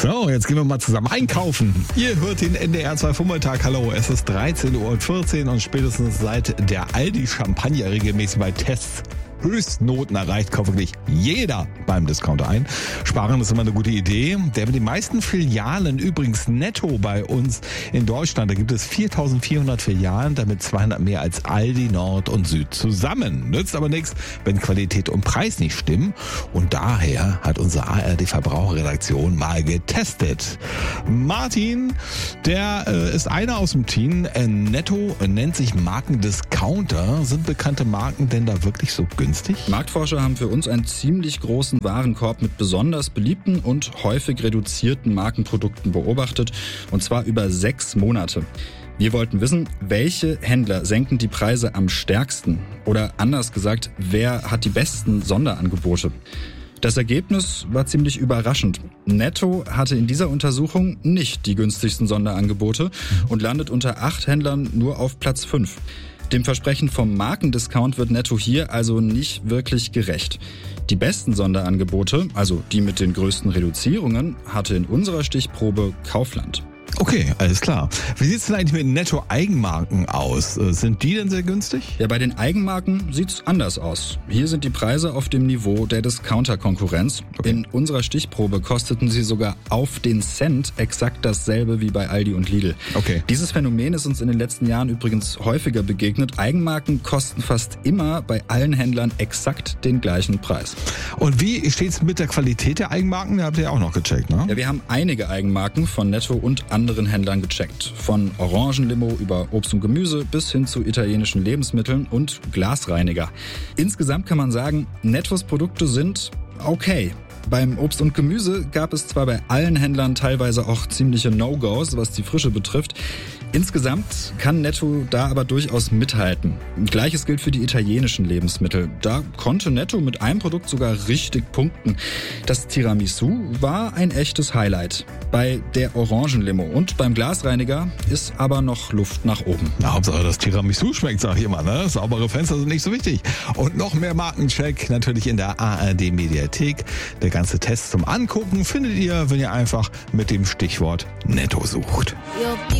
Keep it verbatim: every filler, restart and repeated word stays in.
So, jetzt gehen wir mal zusammen einkaufen. Ihr hört den N D R zwei Vormittag. Hallo, es ist dreizehn Uhr vierzehn und spätestens seit der Aldi Champagner regelmäßig bei Tests Höchstnoten erreicht, kauft wirklich jeder beim Discounter ein. Sparen ist immer eine gute Idee. Der mit den meisten Filialen übrigens netto bei uns in Deutschland. Da gibt es viertausendvierhundert Filialen, damit zweihundert mehr als Aldi Nord und Süd zusammen. Nützt aber nichts, wenn Qualität und Preis nicht stimmen. Und daher hat unsere A R D Verbraucherredaktion mal getestet. Martin, der äh, ist einer aus dem Team. Äh, Netto nennt sich Markendiscounter. Sind bekannte Marken denn da wirklich so günstig? Marktforscher haben für uns einen ziemlich großen Warenkorb mit besonders beliebten und häufig reduzierten Markenprodukten beobachtet, und zwar über sechs Monate. Wir wollten wissen, welche Händler senken die Preise am stärksten? Oder anders gesagt, wer hat die besten Sonderangebote? Das Ergebnis war ziemlich überraschend. Netto hatte in dieser Untersuchung nicht die günstigsten Sonderangebote und landet unter acht Händlern nur auf Platz fünf. Dem Versprechen vom Markendiscount wird Netto hier also nicht wirklich gerecht. Die besten Sonderangebote, also die mit den größten Reduzierungen, hatte in unserer Stichprobe Kaufland. Okay, alles klar. Wie sieht es denn eigentlich mit Netto-Eigenmarken aus? Sind die denn sehr günstig? Ja, bei den Eigenmarken sieht's anders aus. Hier sind die Preise auf dem Niveau der Discounter-Konkurrenz. Okay. In unserer Stichprobe kosteten sie sogar auf den Cent exakt dasselbe wie bei Aldi und Lidl. Okay. Dieses Phänomen ist uns in den letzten Jahren übrigens häufiger begegnet. Eigenmarken kosten fast immer bei allen Händlern exakt den gleichen Preis. Und wie steht's mit der Qualität der Eigenmarken? Da habt ihr ja auch noch gecheckt, ne? Ja, wir haben einige Eigenmarken von Netto und anderen Händlern gecheckt. Von Orangenlimo über Obst und Gemüse bis hin zu italienischen Lebensmitteln und Glasreiniger. Insgesamt kann man sagen, Nettos Produkte sind okay. Beim Obst und Gemüse gab es zwar bei allen Händlern teilweise auch ziemliche No-Gos, was die Frische betrifft. Insgesamt kann Netto da aber durchaus mithalten. Gleiches gilt für die italienischen Lebensmittel. Da konnte Netto mit einem Produkt sogar richtig punkten. Das Tiramisu war ein echtes Highlight. Bei der Orangenlimo und beim Glasreiniger ist aber noch Luft nach oben. Na, Hauptsache das Tiramisu schmeckt, sag ich immer, ne? Saubere Fenster sind nicht so wichtig. Und noch mehr Markencheck natürlich in der A R D Mediathek. Der ganze Test zum Angucken findet ihr, wenn ihr einfach mit dem Stichwort Netto sucht.